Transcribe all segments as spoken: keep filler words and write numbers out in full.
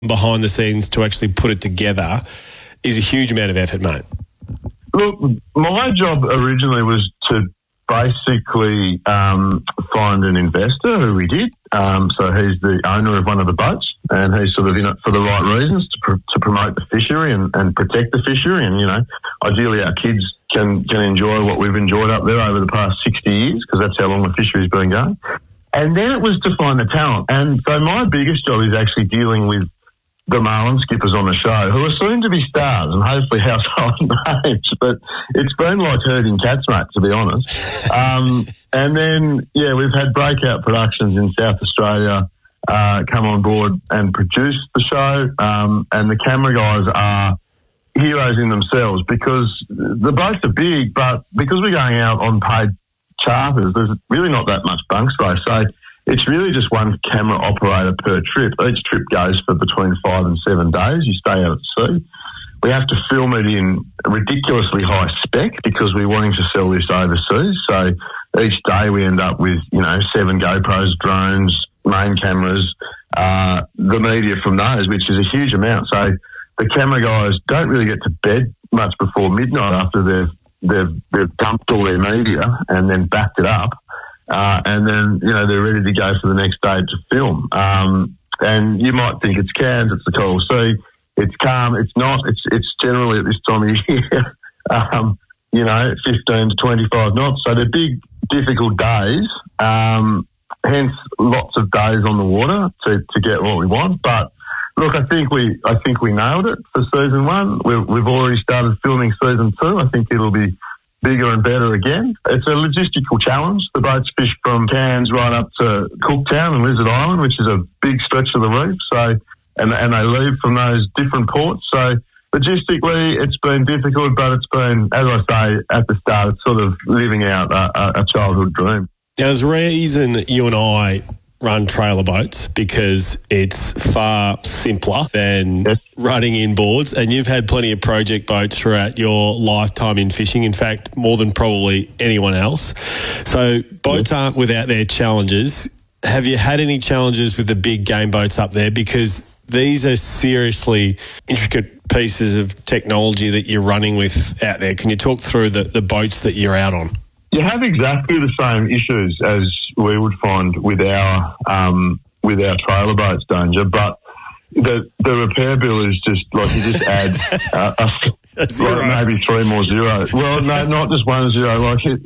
behind the scenes to actually put it together is a huge amount of effort, mate. Look, my job originally was to basically um, find an investor, who we did. Um, so he's the owner of one of the boats, and he's sort of in it for the right reasons to, pr- to promote the fishery and, and protect the fishery. And, you know, ideally our kids can, can enjoy what we've enjoyed up there over the past sixty years, because that's how long the fishery's been going. And then it was to find the talent. And so my biggest job is actually dealing with the Marlin skippers on the show, who are soon to be stars and hopefully household names, but it's been like herding cats, mate, to be honest. Um, and then, yeah, we've had Breakout Productions in South Australia uh, come on board and produce the show, um, and the camera guys are heroes in themselves, because the boats are big, but because we're going out on paid charters, there's really not that much bunk space. So it's really just one camera operator per trip. Each trip goes for between five and seven days. You stay out at sea. We have to film it in ridiculously high spec because we're wanting to sell this overseas. So each day we end up with, you know, seven GoPros, drones, main cameras, uh, the media from those, which is a huge amount. So the camera guys don't really get to bed much before midnight after they've, they've, they've dumped all their media and then backed it up. Uh, and then, you know, they're ready to go for the next day to film. Um, and you might think it's Cairns, it's the Coral Sea, it's calm. It's not. It's it's generally at this time of year, um, you know, fifteen to twenty-five knots. So they're big, difficult days, um, hence lots of days on the water to, to get what we want. But look, I think we I think we nailed it for season one. We've, we've already started filming season two. I think it'll be bigger and better again. It's a logistical challenge. The boats fish from Cairns right up to Cooktown and Lizard Island, which is a big stretch of the reef. So, and and they leave from those different ports. So logistically, it's been difficult, but it's been, as I say at the start, it's sort of living out a, a childhood dream. Now, there's a reason that you and I run trailer boats, because it's far simpler than yes. running in boards, and you've had plenty of project boats throughout your lifetime in fishing, in fact more than probably anyone else. So boats yes. aren't without their challenges. Have you had any challenges with the big game boats up there? Because these are seriously intricate pieces of technology that you're running with out there. Can you talk through the, the boats that you're out on? You have exactly the same issues as we would find with our um, with our trailer boats, don't you? But the the repair bill is just like you just add uh, a, like maybe three more zeros. Well, no, not just one zero. Like it,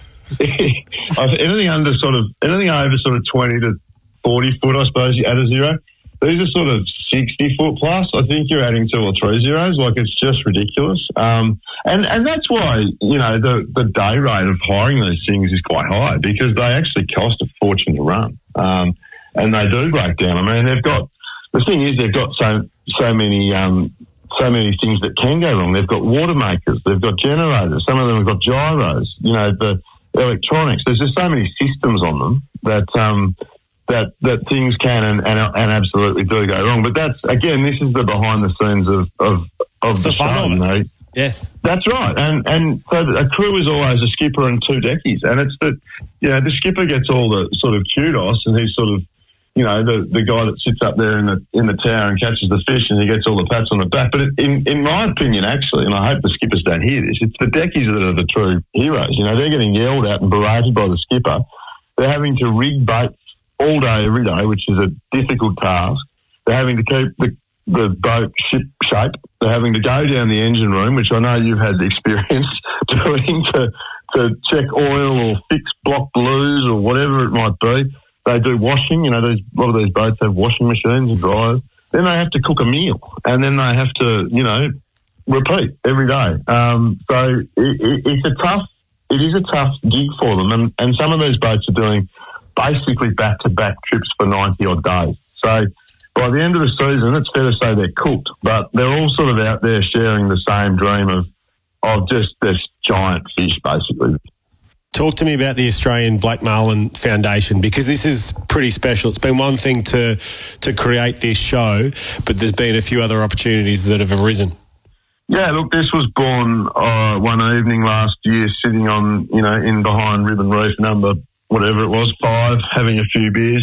anything under sort of anything over sort of twenty to forty foot, I suppose you add a zero. These are sort of sixty foot plus. I think you're adding two or three zeros. Like, it's just ridiculous. Um, and, and that's why, you know, the, the day rate of hiring these things is quite high, because they actually cost a fortune to run. Um, and they do break down. I mean, they've got, the thing is, they've got so, so many, um, so many things that can go wrong. They've got water makers, they've got generators, some of them have got gyros, you know, the electronics. There's just so many systems on them that, um, that that things can and, and and absolutely do go wrong. But that's, again, this is the behind the scenes of of, of the, the show. You know? Yeah, that's right. And and so a crew is always a skipper and two deckies, and it's that, you know, the skipper gets all the sort of kudos, and he's sort of, you know, the, the guy that sits up there in the in the tower and catches the fish, and he gets all the pats on the back. But it, in in my opinion, actually, and I hope the skippers don't hear this, it's the deckies that are the true heroes. You know, they're getting yelled at and berated by the skipper. They're having to rig baits all day, every day, which is a difficult task. They're having to keep the, the boat ship shape. They're having to go down the engine room, which I know you've had experience doing, to to check oil or fix block blues or whatever it might be. They do washing. You know, there's, a lot of these boats have washing machines and dryers. Then they have to cook a meal, and then they have to, you know, repeat every day. Um, so it, it, it's a tough, it is a tough gig for them, and, and some of these boats are doing basically back-to-back trips for ninety-odd days. So by the end of the season, it's fair to say they're cooked, but they're all sort of out there sharing the same dream of of just this giant fish, basically. Talk to me about the Australian Black Marlin Foundation, because this is pretty special. It's been one thing to to create this show, but there's been a few other opportunities that have arisen. Yeah, look, this was born uh, one evening last year, sitting on, you know, in behind Ribbon Reef number whatever it was, five, having a few beers.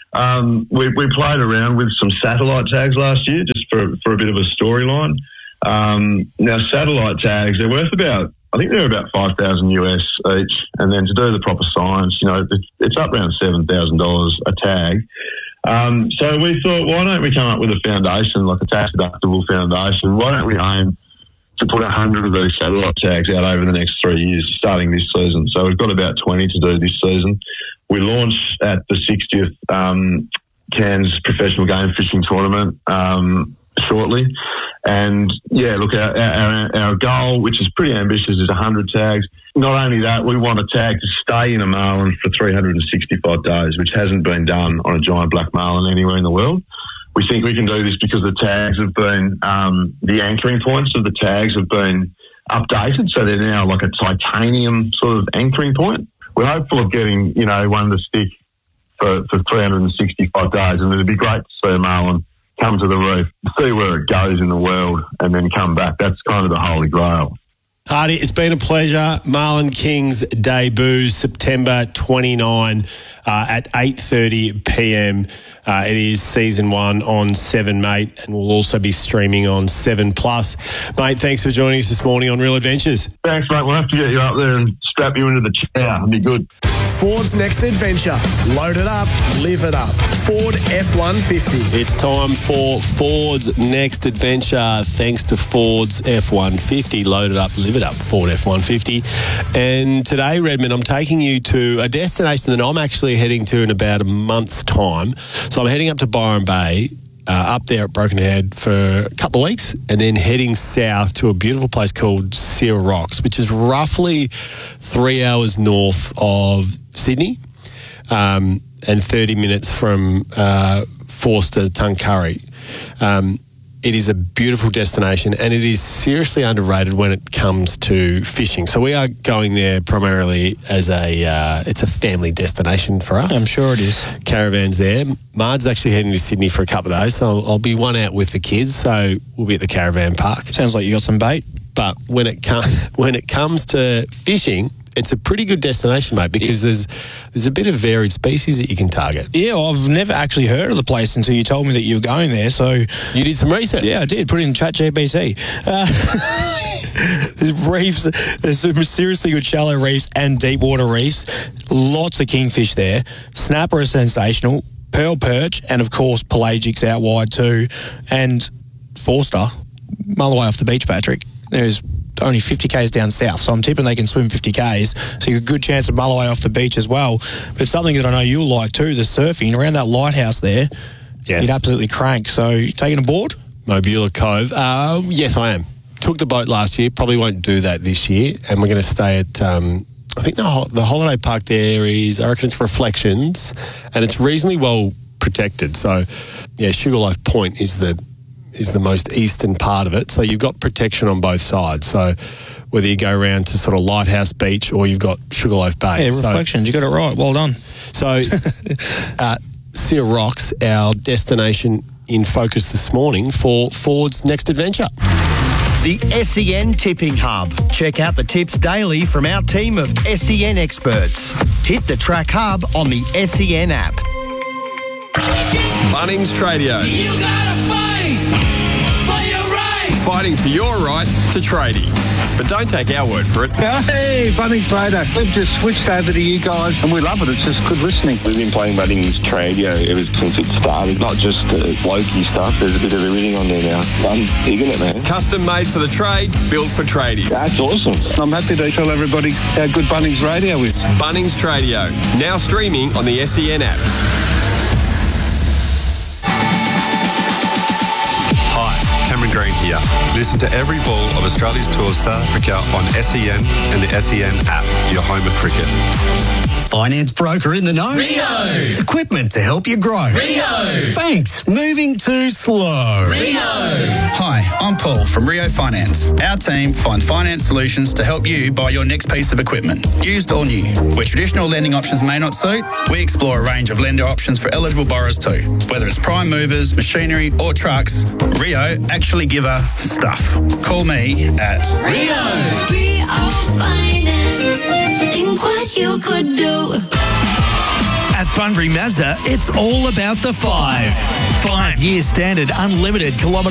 Um, we, we played around with some satellite tags last year just for, for a bit of a storyline. Um, now, satellite tags, they're worth about, I think they're about five thousand U S each. And then to do the proper science, you know, it's, it's up around seven thousand dollars a tag. Um, so we thought, why don't we come up with a foundation, like a tax-deductible foundation? Why don't we aim to put one hundred of these satellite tags out over the next three years, starting this season? So we've got about twenty to do this season. We launched at the sixtieth um, Cairns Professional Game Fishing Tournament um, shortly. And, yeah, look, our, our, our goal, which is pretty ambitious, is one hundred tags. Not only that, we want a tag to stay in a marlin for three hundred sixty-five days, which hasn't been done on a giant black marlin anywhere in the world. We think we can do this because the tags have been, um, the anchoring points of the tags have been updated, so they're now like a titanium sort of anchoring point. We're hopeful of getting, you know, one to stick for, for three hundred sixty-five days, and it'd be great to see a marlin come to the reef, see where it goes in the world, and then come back. That's kind of the holy grail. Hardy, it's been a pleasure. Marlin Kings debuts September twenty-ninth uh, at eight thirty p.m. Uh, it is season one on Seven, mate, and we'll also be streaming on Seven Plus. Mate, thanks for joining us this morning on Real Adventures. Thanks, mate. We'll have to get you up there and strap you into the chair. It'll be good. Ford's next adventure. Load it up, live it up. Ford F one fifty. It's time for Ford's next adventure. Thanks to Ford's F one fifty. Load it up, live it up. Ford F one fifty. And today, Redmond, I'm taking you to a destination that I'm actually heading to in about a month's time. So I'm heading up to Byron Bay, uh, up there at Broken Head for a couple of weeks, and then heading south to a beautiful place called Seal Rocks, which is roughly three hours north of Sydney, um, and thirty minutes from uh, Forster Tuncurry. Um, it is a beautiful destination, and it is seriously underrated when it comes to fishing. So we are going there primarily as a uh, it's a family destination for us. I'm sure it is. Caravans there. Mard's actually heading to Sydney for a couple of days, so I'll, I'll be one out with the kids. So we'll be at the caravan park. Sounds like you got some bait. But when it com- when it comes to fishing, it's a pretty good destination, mate, because there's there's a bit of varied species that you can target. Yeah, well, I've never actually heard of the place until you told me that you were going there. So you did some research. Yeah, I did. Put it in ChatGPT. Uh, there's reefs. There's some seriously good shallow reefs and deep water reefs. Lots of kingfish there. Snapper are sensational. Pearl perch, and of course pelagics out wide too. And Forster, mile away off the beach, Patrick. There's only fifty kays down south, so I'm tipping they can swim fifty kays, so you've a good chance of Mulloway off the beach as well. But it's something that I know you'll like too, the surfing around that lighthouse there. Yes. You'd absolutely crank. So you taking a board? Mobula Cove. Uh, yes, I am. Took the boat last year, probably won't do that this year, and we're going to stay at, um, I think the, ho- the holiday park there is, I reckon it's Reflections, and it's reasonably well protected. So, yeah, Sugarloaf Point is the is the most eastern part of it. So you've got protection on both sides. So whether you go around to sort of Lighthouse Beach or you've got Sugarloaf Bay. Yeah, so, Reflections. You got it right. Well done. So uh, Seal Rocks, our destination in focus this morning for Ford's next adventure. The S E N Tipping Hub. Check out the tips daily from our team of S E N experts. Hit the Track Hub on the S E N app. Bunnings Tradio. You gotta fight for your right. Fighting for your right to tradie. But don't take our word for it. Hey, Bunnings Trader. We've just switched over to you guys and we love it. It's just good listening. We've been playing Bunnings Tradio ever since it started. Not just uh, blokey stuff. There's a bit of everything on there now. I'm digging it, man. Custom made for the trade, built for tradies. That's awesome. I'm happy to tell everybody how good Bunnings Radio is. Bunnings Tradio. Now streaming on the S E N app. Cameron Green here. Listen to every ball of Australia's tour South Africa on S E N and the S E N app, your home of cricket. Finance broker in the know. Rio. Equipment to help you grow. Rio. Banks moving too slow. Rio. Hi, I'm Paul from Rio Finance. Our team finds finance solutions to help you buy your next piece of equipment, used or new. Where traditional lending options may not suit, we explore a range of lender options for eligible borrowers too. Whether it's prime movers, machinery or trucks, Rio actually give a stuff. Call me at Rio. Rio Finance. Think what you could do. At Bunbury Mazda, it's all about the five. Five-year standard unlimited kilometre